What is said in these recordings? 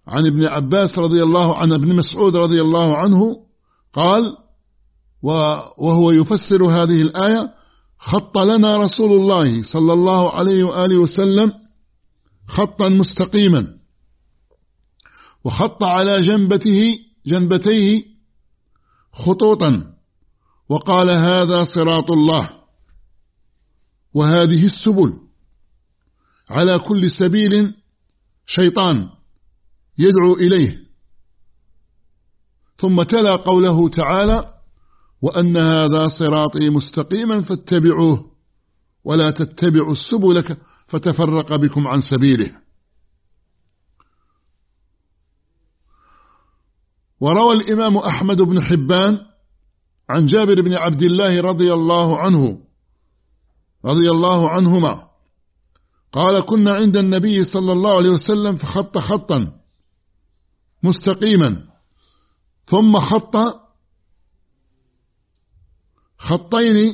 عن ابن عباس رضي الله عنه، ابن مسعود رضي الله عنه قال وهو يفسر هذه الآية: خط لنا رسول الله صلى الله عليه وآله وسلم خطا مستقيما، وخط على جنبتيه خطوطا، وقال: هذا صراط الله، وهذه السبل، على كل سبيل شيطان يدعو إليه. ثم تلا قوله تعالى: وأن هذا صراطي مستقيما فاتبعوه ولا تتبعوا السبل فتفرق بكم عن سبيله. وروى الإمام أحمد بن حبان عن جابر بن عبد الله رضي الله عنهما قال: كنا عند النبي صلى الله عليه وسلم فخط خطا مستقيما، ثم خط خطين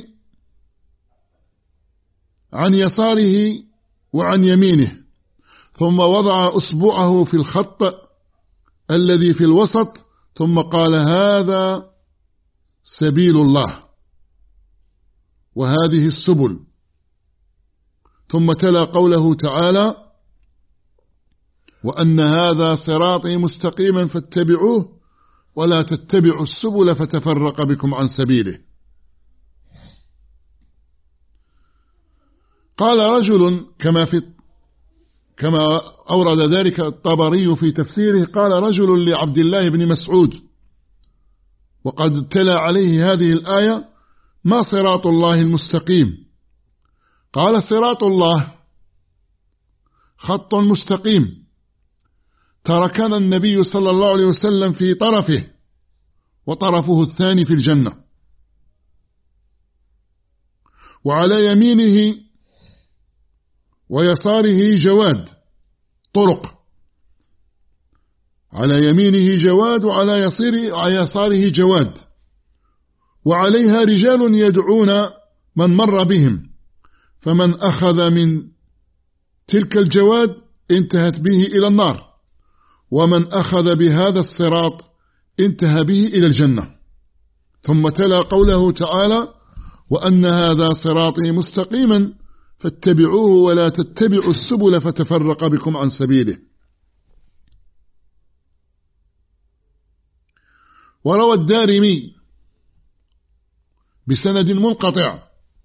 عن يساره وعن يمينه، ثم وضع أصبعه في الخط الذي في الوسط، ثم قال: هذا سبيل الله وهذه السبل. ثم تلا قوله تعالى: وأن هذا صراطي مستقيما فاتبعوه ولا تتبعوا السبل فتفرق بكم عن سبيله. قال رجل كما أورد ذلك الطبري في تفسيره، قال رجل لعبد الله بن مسعود وقد تلا عليه هذه الآية: ما صراط الله المستقيم؟ قال: صراط الله خط مستقيم تركنا النبي صلى الله عليه وسلم في طرفه، وطرفه الثاني في الجنة، وعلى يمينه ويساره جواد طرق، على يمينه جواد وعلى يساره جواد، وعليها رجال يدعون من مر بهم، فمن أخذ من تلك الجواد انتهت به إلى النار، ومن أخذ بهذا الصراط انتهى به إلى الجنة. ثم تلا قوله تعالى: وأن هذا صراطي مستقيما فاتبعوه ولا تتبعوا السبل فتفرق بكم عن سبيله. وروى الدارمي بسند منقطع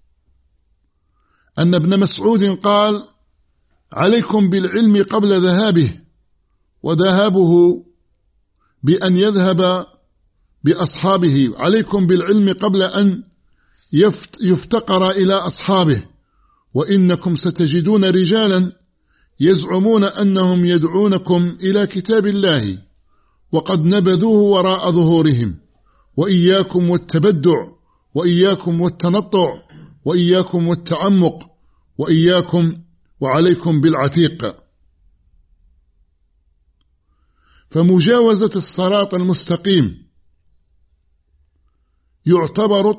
أن ابن مسعود قال: عليكم بالعلم قبل ذهابه، وذهابه بأن يذهب بأصحابه، عليكم بالعلم قبل أن يفتقر إلى أصحابه، وإنكم ستجدون رجالا يزعمون أنهم يدعونكم إلى كتاب الله وقد نبذوه وراء ظهورهم، وإياكم والتبدع، وإياكم والتنطع، وإياكم والتعمق، وعليكم بالعتيق. فمجاوزة الصراط المستقيم يعتبر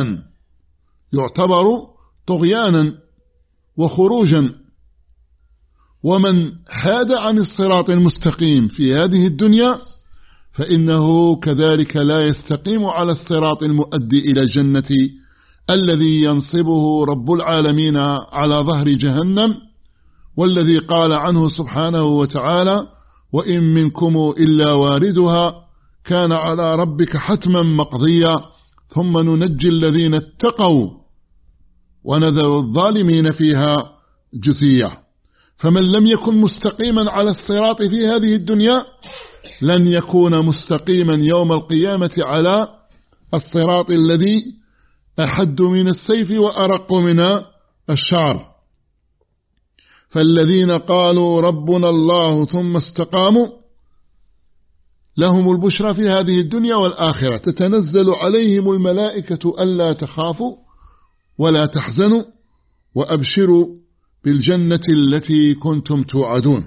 طغيانا وخروجا، ومن حاد عن الصراط المستقيم في هذه الدنيا فإنه كذلك لا يستقيم على الصراط المؤدي إلى الجنة الذي ينصبه رب العالمين على ظهر جهنم، والذي قال عنه سبحانه وتعالى: وإن منكم إلا واردها كان على ربك حتما مقضيا ثم ننجي الذين اتقوا ونذر الظالمين فيها جثيا. فمن لم يكن مستقيما على الصراط في هذه الدنيا لن يكون مستقيما يوم القيامة على الصراط الذي أحد من السيف وأرق من الشعر. فالذين قالوا ربنا الله ثم استقاموا لهم البشرى في هذه الدنيا والآخرة، تتنزل عليهم الملائكة ألا تخافوا ولا تحزنوا وأبشروا بالجنة التي كنتم توعدون.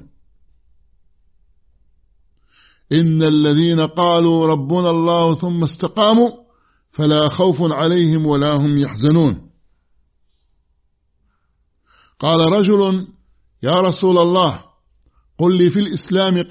إن الذين قالوا ربنا الله ثم استقاموا فلا خوف عليهم ولا هم يحزنون. قال رجل: يا رسول الله قل لي في الإسلام